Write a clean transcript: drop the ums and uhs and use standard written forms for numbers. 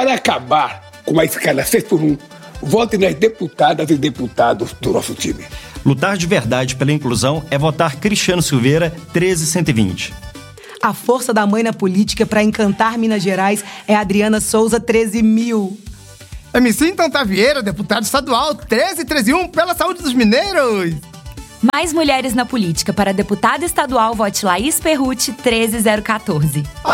Para acabar com a escala 6x1, vote nas deputadas e deputados do nosso time. Lutar de verdade pela inclusão é votar Cristiano Silveira 13120. A força da mãe na política para encantar Minas Gerais é Adriana Souza 13.000. MC Tanta Vieira, deputado estadual 13131 pela saúde dos mineiros. Mais mulheres na política. Para deputada estadual, vote Laís Perrucci 13014.